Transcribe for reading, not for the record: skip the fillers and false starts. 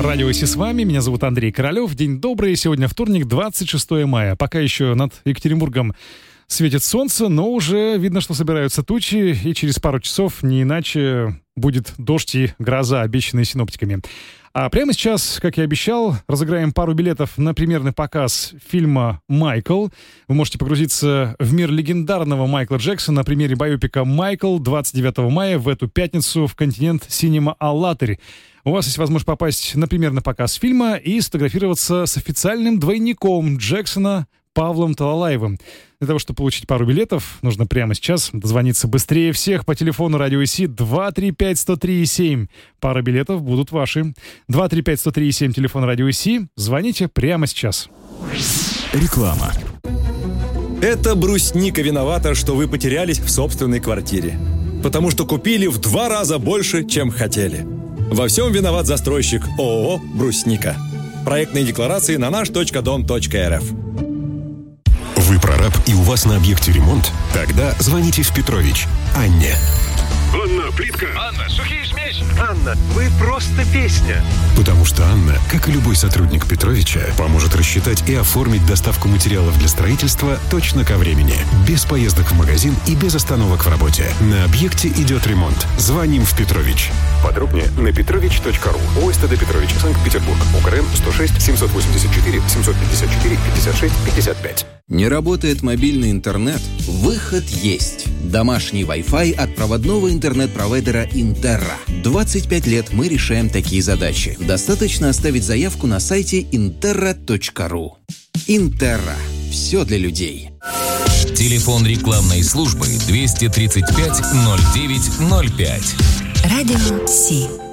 Радио Си с вами, меня зовут Андрей Королёв. День добрый, сегодня вторник, 26 мая. Пока еще над Екатеринбургом светит солнце, но уже видно, что собираются тучи, и через пару часов не иначе будет дождь и гроза, обещанные синоптиками. А прямо сейчас, как и обещал, разыграем пару билетов на премьерный показ фильма «Майкл». Вы можете погрузиться в мир легендарного Майкла Джексона на примере байопика «Майкл» 29 мая в эту пятницу в Континент Синема Аллатырь. У вас есть возможность попасть на премьерный показ фильма и сфотографироваться с официальным двойником Джексона Павлом Талалаевым. Для того, чтобы получить пару билетов, нужно прямо сейчас дозвониться быстрее всех по телефону Радио Си 235-103-7. Пара билетов будут ваши. 235-103-7, телефон Радио Си. Звоните прямо сейчас. Реклама. Это брусника виновата, что вы потерялись в собственной квартире. Потому что купили в 2 раза больше, чем хотели. Во всем виноват застройщик ООО «Брусника». Проектные декларации на наш.дом.рф. Вы прораб и у вас на объекте ремонт? Тогда звоните в Петрович Анне. Анна, плитка. Анна, сухие смесь. Анна, вы просто песня. Потому что Анна, как и любой сотрудник Петровича, поможет рассчитать и оформить доставку материалов для строительства точно ко времени. Без поездок в магазин и без остановок в работе. На объекте идет ремонт. Звоним в Петрович. Подробнее на petrovich.ru. ОСТД Петрович, Санкт-Петербург. УКРН 106 784 754 56 55. Не работает мобильный интернет? Выход есть. Домашний Wi-Fi от проводного интернет-провайдера Интерра. 25 лет мы решаем такие задачи. Достаточно оставить заявку на сайте interra.ru. Интерра. Все для людей. Телефон рекламной службы 235 09 05. Радио Си.